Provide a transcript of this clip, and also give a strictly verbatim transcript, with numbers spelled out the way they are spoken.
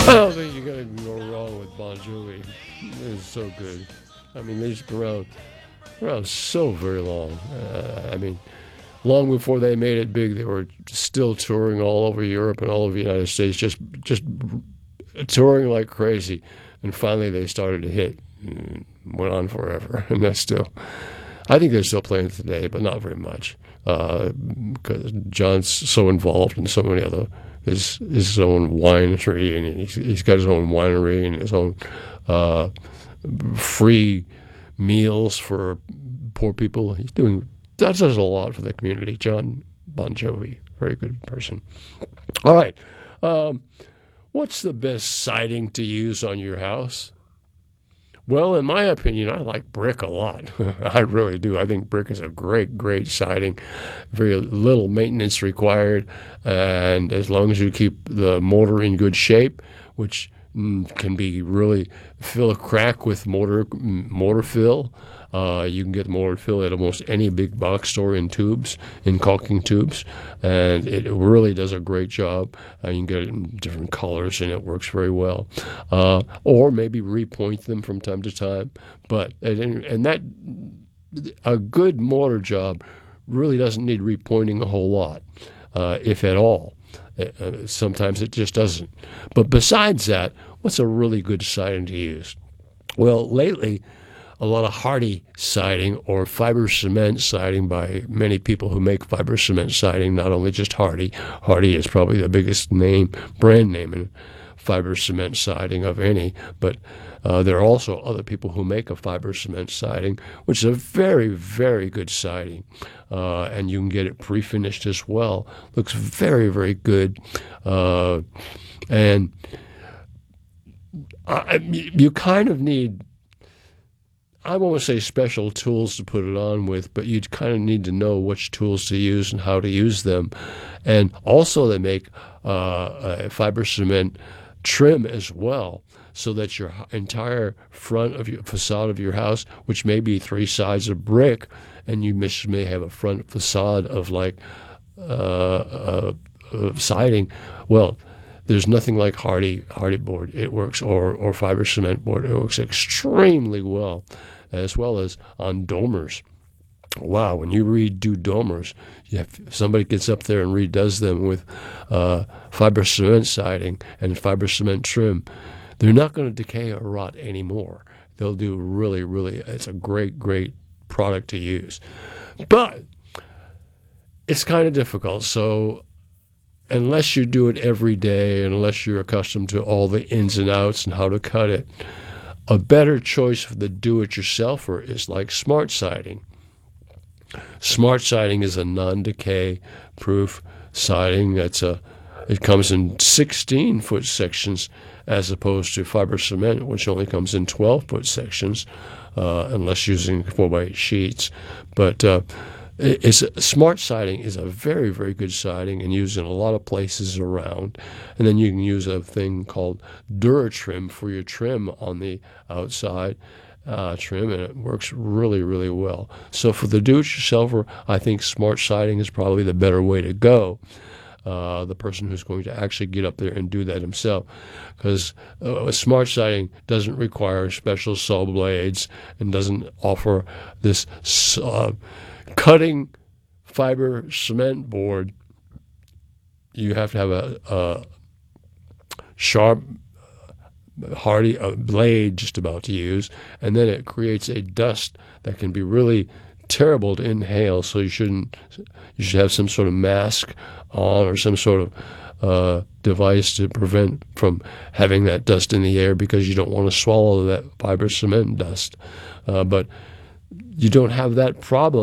I don't think you gotta go wrong with Bon Jovi. It's so good. I mean, they've been around, around so very long. Uh, I mean, long before they made it big, they were still touring all over Europe and all over the United States, just just touring like crazy. And finally, they started to hit. And went on forever, and they're still. I think they're still playing today, but not very much because uh, John's so involved in so many other his his own winery, and he's, he's got his own winery and his own uh, free meals for poor people. He's doing that does a lot for the community. John Bon Jovi, very good person. All right, um, what's the best siding to use on your house? Well, in my opinion, I like brick a lot. I really do. I think brick is a great, great siding. Very little maintenance required, and as long as you keep the mortar in good shape, which mm, can be really fill a crack with mortar mortar fill. Uh, you can get mortar fill at almost any big box store in tubes, in caulking tubes, and it really does a great job. Uh, you can get it in different colors, and it works very well. Uh, or maybe repoint them from time to time. But and, and that a good mortar job really doesn't need repointing a whole lot, uh, if at all. Uh, sometimes it just doesn't. But besides that, what's a really good siding to use? Well, lately, a lot of Hardie siding or fiber cement siding by many people who make fiber cement siding, not only just Hardie. Hardie is probably the biggest name, brand name in fiber cement siding of any, but uh, there are also other people who make a fiber cement siding, which is a very, very good siding. Uh, and you can get it pre-finished as well. Looks very, very good. Uh, and I, you kind of need I won't say special tools to put it on with, but you kind of need to know which tools to use and how to use them. And also they make uh, a fiber cement trim as well, so that your entire front of your facade of your house, which may be three sides of brick, and you may have a front facade of like uh, uh, uh, siding, well, there's nothing like Hardie Hardie board. It works, or or fiber cement board. It works extremely well, as well as on dormers. Wow, when you redo dormers, you have, if somebody gets up there and redoes them with uh, fiber cement siding and fiber cement trim, they're not going to decay or rot anymore. They'll do really, really. It's a great, great product to use, but it's kind of difficult. So unless you do it every day, and unless you're accustomed to all the ins and outs and how to cut it, a better choice for the do-it-yourselfer is like smart siding. Smart siding is a non-decay proof siding. That's a it comes in sixteen foot sections as opposed to fiber cement, which only comes in twelve foot sections, uh, unless using four by eight sheets. But uh, It's smart siding is a very, very good siding and used in a lot of places around. And then you can use a thing called DuraTrim for your trim on the outside uh, trim, and it works really, really well. So for the do-it-yourselfer, I think smart siding is probably the better way to go. Uh, the person who's going to actually get up there and do that himself, because uh, smart siding doesn't require special saw blades and doesn't offer this uh, cutting fiber cement board. You have to have a, a sharp, hardy a blade just about to use, and then it creates a dust that can be really terrible to inhale. So you shouldn't. You should have some sort of mask on or some sort of uh, device to prevent from having that dust in the air, because you don't want to swallow that fiber cement dust. Uh, but you don't have that problem